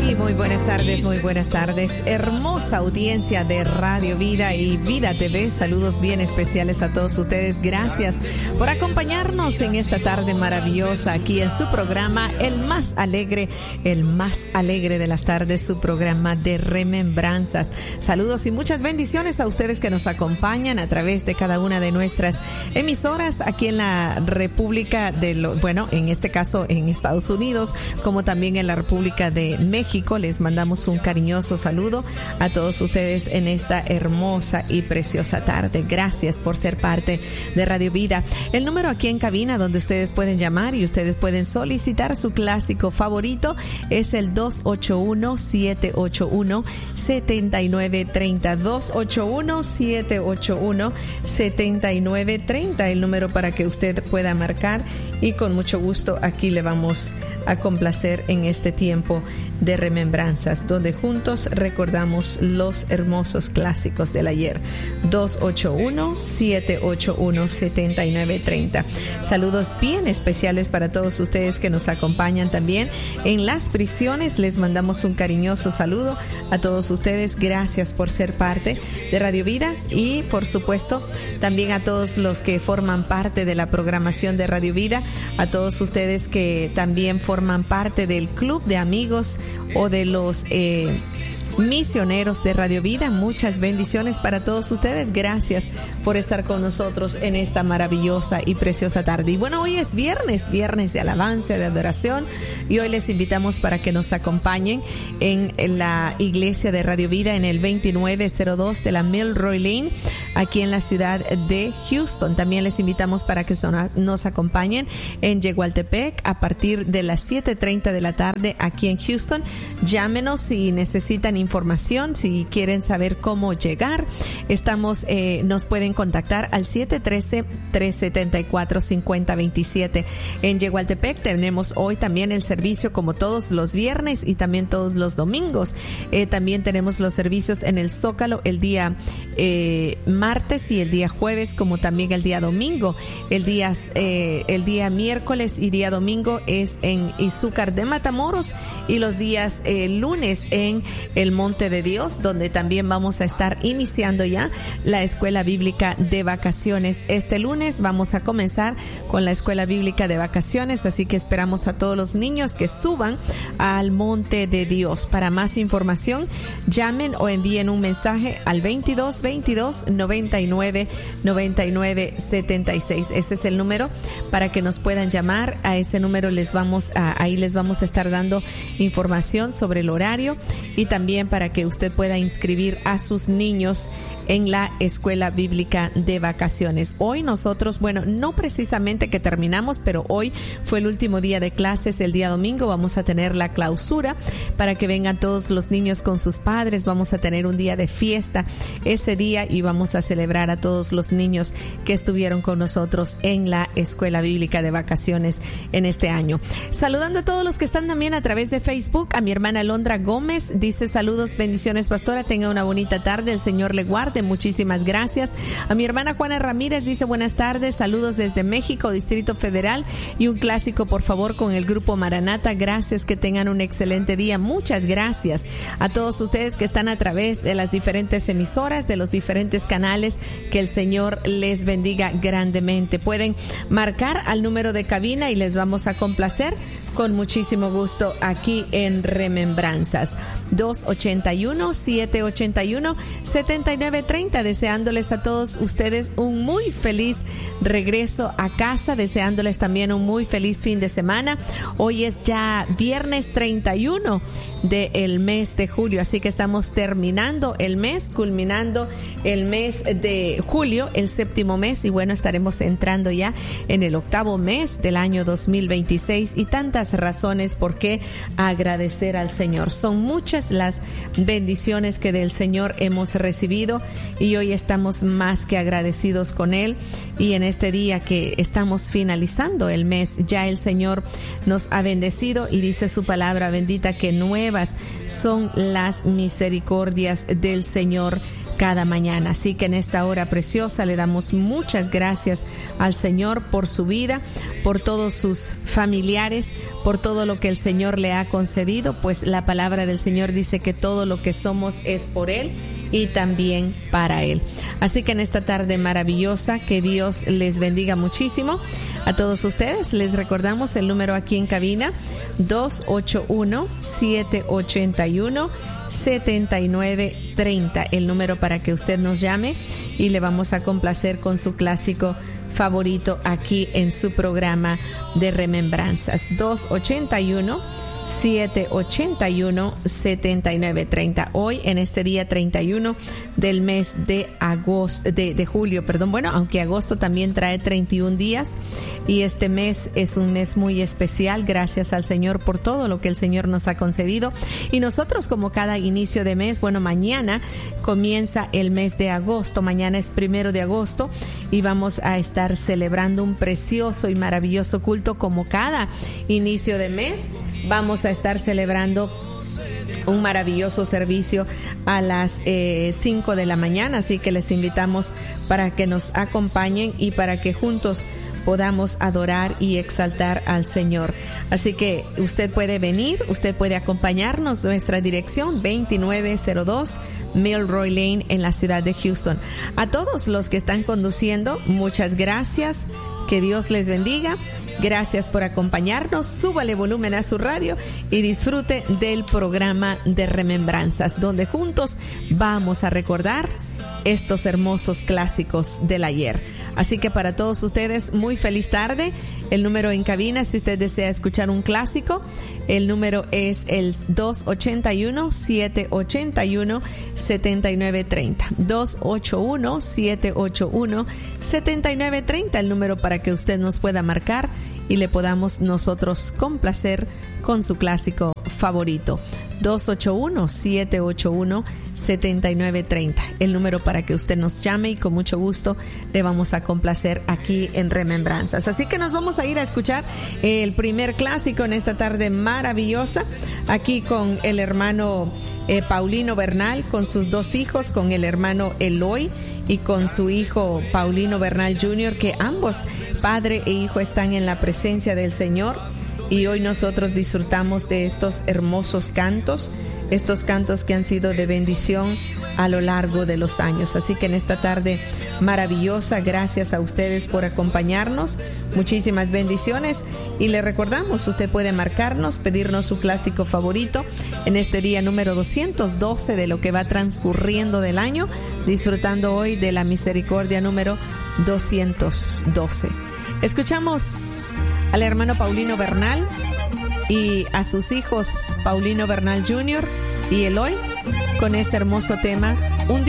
Muy buenas tardes. Hermosa audiencia de Radio Vida y Vida TV. Saludos bien especiales a todos ustedes. Gracias por acompañarnos en esta tarde maravillosa aquí en su programa, el más alegre de las tardes, su programa de remembranzas. Saludos y muchas bendiciones a ustedes que nos acompañan a través de cada una de nuestras emisoras aquí en la República en este caso en Estados Unidos, como también en la República de México. Les mandamos un cariñoso saludo a todos ustedes en esta hermosa y preciosa tarde. Gracias por ser parte de Radio Vida. El número aquí en cabina donde ustedes pueden llamar y ustedes pueden solicitar su clásico favorito es el 281-781-7930. 281-781-7930, el número para que usted pueda marcar, y con mucho gusto aquí le vamos a complacer en este tiempo de remembranzas, donde juntos recordamos los hermosos clásicos del ayer. 281-781-7930. Saludos bien especiales para todos ustedes que nos acompañan también en las prisiones. Les mandamos un cariñoso saludo a todos ustedes. Gracias por ser parte de Radio Vida, y por supuesto también a todos los que forman parte de la programación de Radio Vida, a todos ustedes que también forman parte del club de amigos o de los misioneros de Radio Vida. Muchas bendiciones para todos ustedes. Gracias por estar con nosotros en esta maravillosa y preciosa tarde. Y bueno, hoy es viernes de alabanza, de adoración, y hoy les invitamos para que nos acompañen en la iglesia de Radio Vida en el 2902 de la Milroy Lane, aquí en la ciudad de Houston. También les invitamos para que nos acompañen en Yegualtepec a partir de las 7:30 de la tarde aquí en Houston. Llámenos si necesitan información, si quieren saber cómo llegar. Nos pueden contactar al 713-374-5027. En Yegualtepec tenemos hoy también el servicio como todos los viernes y también todos los domingos. También tenemos los servicios en el Zócalo el día martes y el día jueves, como también el día domingo. El día miércoles y día domingo es en Izúcar de Matamoros, y los días lunes en el Monte de Dios, donde también vamos a estar iniciando ya la escuela bíblica de vacaciones. Este lunes vamos a comenzar con la escuela bíblica de vacaciones, así que esperamos a todos los niños que suban al Monte de Dios. Para más información, llamen o envíen un mensaje al 22-22-99-99-76. Ese es el número para que nos puedan llamar. A ese número ahí les vamos a estar dando información sobre el horario, y también para que usted pueda inscribir a sus niños en la escuela bíblica de vacaciones. Hoy nosotros, no precisamente que terminamos, pero hoy fue el último día de clases. El día domingo vamos a tener la clausura para que vengan todos los niños con sus padres. Vamos a tener un día de fiesta ese día y vamos a celebrar a todos los niños que estuvieron con nosotros en la escuela bíblica de vacaciones en este año. Saludando a todos los que están también a través de Facebook. A mi hermana Londra Gómez dice: saludos, bendiciones, pastora, tenga una bonita tarde, el Señor le guarde. Muchísimas gracias. A mi hermana Juana Ramírez dice: buenas tardes, saludos desde México, Distrito Federal, y un clásico por favor con el grupo Maranata. Gracias, que tengan un excelente día. Muchas gracias a todos ustedes que están a través de las diferentes emisoras, de los diferentes canales. Que el Señor les bendiga grandemente. Pueden marcar al número de cabina y les vamos a complacer con muchísimo gusto aquí en Remembranzas. 281-781-7930. Deseándoles a todos ustedes un muy feliz regreso a casa, deseándoles también un muy feliz fin de semana. Hoy es ya viernes 31 del mes de julio, así que estamos terminando el mes, culminando el mes de julio, el séptimo mes, y estaremos entrando ya en el octavo mes del año 2026, y tantas razones por qué agradecer al Señor. Son muchas las bendiciones que del Señor hemos recibido, y hoy estamos más que agradecidos con Él. Y en este día que estamos finalizando el mes, ya el Señor nos ha bendecido, y dice su palabra bendita que nuevas son las misericordias del Señor cada mañana. Así que en esta hora preciosa le damos muchas gracias al Señor por su vida, por todos sus familiares, por todo lo que el Señor le ha concedido, pues la palabra del Señor dice que todo lo que somos es por Él y también para Él. Así que en esta tarde maravillosa, que Dios les bendiga muchísimo a todos ustedes. Les recordamos el número aquí en cabina, 281-781-7930, el número para que usted nos llame y le vamos a complacer con su clásico favorito aquí en su programa de remembranzas. 281-781-7930. Hoy, en este día 31 del mes de agosto, de julio, perdón. Bueno, aunque agosto también trae 31 días y este mes es un mes muy especial. Gracias al Señor por todo lo que el Señor nos ha concedido. Y nosotros, como cada inicio de mes, bueno, mañana comienza el mes de agosto. Mañana es 1 de agosto y vamos a estar celebrando un precioso y maravilloso culto como cada inicio de mes. Vamos a estar celebrando un maravilloso servicio a las 5 de la mañana, así que les invitamos para que nos acompañen y para que juntos podamos adorar y exaltar al Señor. Así que usted puede venir, usted puede acompañarnos. Nuestra dirección 2902 Milroy Lane en la ciudad de Houston. A todos los que están conduciendo, muchas gracias. Que Dios les bendiga. Gracias por acompañarnos. Súbale volumen a su radio y disfrute del programa de remembranzas, donde juntos vamos a recordar estos hermosos clásicos del ayer. Así que para todos ustedes, muy feliz tarde. El número en cabina, si usted desea escuchar un clásico, el número es el 281-781-7930. 281-781-7930, el número para que usted nos pueda marcar y le podamos nosotros complacer con su clásico favorito. 281-781-7930, el número para que usted nos llame y con mucho gusto le vamos a complacer aquí en Remembranzas. Así que nos vamos a ir a escuchar el primer clásico en esta tarde maravillosa, aquí con el hermano Paulino Bernal, con sus dos hijos, con el hermano Eloy y con su hijo Paulino Bernal Jr., que ambos, padre e hijo, están en la presencia del Señor. Y hoy nosotros disfrutamos de estos hermosos cantos, estos cantos que han sido de bendición a lo largo de los años. Así que en esta tarde maravillosa, gracias a ustedes por acompañarnos. Muchísimas bendiciones. Y le recordamos, usted puede marcarnos, pedirnos su clásico favorito en este día número 212 de lo que va transcurriendo del año, disfrutando hoy de la misericordia número 212. Escuchamos al hermano Paulino Bernal y a sus hijos Paulino Bernal Jr. y Eloy con ese hermoso tema, Un